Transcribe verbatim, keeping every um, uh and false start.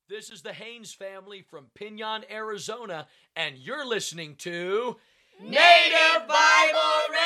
This is the Haynes family from Pinon, Arizona, and you're listening to Native Bible Radio.